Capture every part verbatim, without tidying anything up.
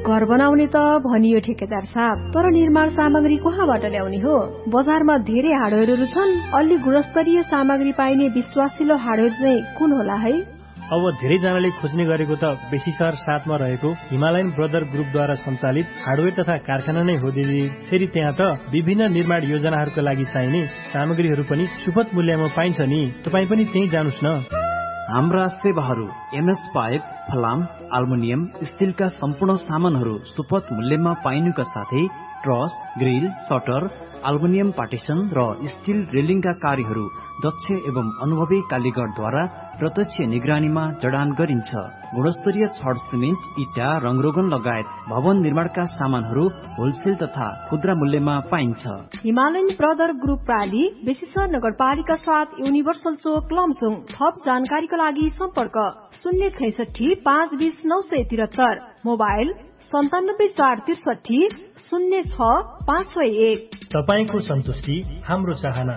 घर बनाउने त भनियो ठेकेदार साहब, तर निर्माण सामग्री कहाँबाट ल्याउने हो? बजारमा धेरै हार्डवेयरहरू छन्, अलि गुणस्तरीय सामग्री पाइने विश्वासिलो हार्डवेयर चाहिँ कुन होला है? अब धेरैजनाले खोज्ने गरेको त बेसी सहर साथमा रहेको हिमालयन ब्रदर ग्रुपद्वारा सञ्चालित हार्डवेयर तथा कारखाना नै हो दिदी। फेरि त्यहाँ त विभिन्न निर्माण योजनाहरूका लागि चाहिने सामग्रीहरू पनि सुपथ मूल्यमा पाइन्छ नि। तपाईँ पनि त्यही जानुस् न। हाम्रा सेवाहरू एमएस पाइप, फलाम, अल्मुनियम, स्टिलका सम्पूर्ण सामानहरू सुपथ मूल्यमा पाइनुका साथै truss, grill, shutter, aluminium partition र स्टिल रेलिङका कार्यहरू दक्ष एवं अनुभवी कालीगरद्वारा प्रत्यक्ष निगरानीमा जडान गरिन्छ। गुणस्तरीय छड, सिमेन्ट, इटा, रङरोगन लगायत भवन निर्माणका सामानहरू होलसेल तथा खुद्रा मूल्यमा पाइन्छ। हिमालयन ब्रदर ग्रुप प्राली, बेसीसर नगरपालिका साथ, युनिभर्सल चोक, लमसुङ। थप जानकारीका लागि सम्पर्क शून्य छैसठी पाँच बीस नौ सय तिहत्तर, मोबाइल सन्तानब्बे चार त्रिसठी शून्य छ पाँच सय एक। तपाईँको सन्तुष्टि हाम्रो चाहना।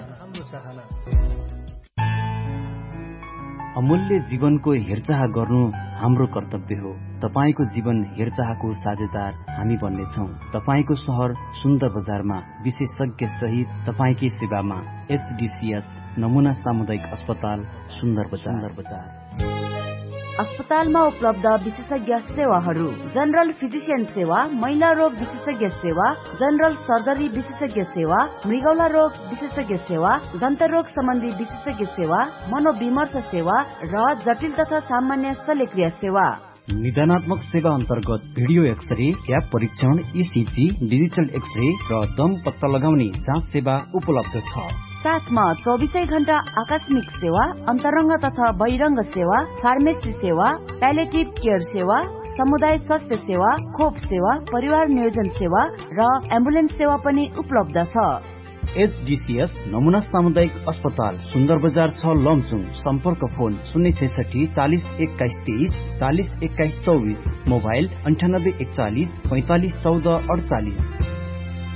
अमूल्य जीवनको हेरचाह गर्नु हाम्रो कर्तव्य हो। तपाईको जीवन हेरचाहको साझेदार हामी बन्नेछौँ। तपाईको शहर सुन्दर बजारमा विशेषज्ञ सहित तपाईकै सेवामा एचडीसीएस नमुना सामुदायिक अस्पताल सुन्दर बजार। अस्पतालमा उपलब्ध विशेषज्ञ सेवाहरू: जनरल फिजिशियन सेवा, महिला रोग विशेषज्ञ सेवा, जनरल सर्जरी विशेषज्ञ सेवा, मृगौला रोग विशेषज्ञ सेवा, दन्त रोग सम्बन्धी विशेषज्ञ सेवा, मनोविमर्श सेवा र जटिल तथा सामान्य शल्यक्रिया सेवा। निदानात्मक सेवा अन्तर्गत भिडियो एक्सरे, क्याप परीक्षण, ईसीजी, डिजिटल एक्सरे र दम पत्ता लगाउने जाँच सेवा उपलब्ध छ। साथमा चौबिसै घण्टा आकस्मिक सेवा, अन्तरङ्ग तथा बहिरङ्ग सेवा, फार्मेसी सेवा, प्यालेटिभ केयर सेवा, समुदाय स्वास्थ्य सेवा, खोप सेवा, परिवार नियोजन सेवा र एम्बुलेन्स सेवा पनि उपलब्ध छ। एचडीसीएस नमुना सामुदायिक अस्पताल सुन्दर बजार छ, लमचुङ। सम्पर्क फोन शून्य छैसठी चालिस एक्काइस तेइस चालिस एक्काइस चौबिस, मोबाइल अन्ठानब्बे एकचालिस पैंतालिस चौध अडचालिस।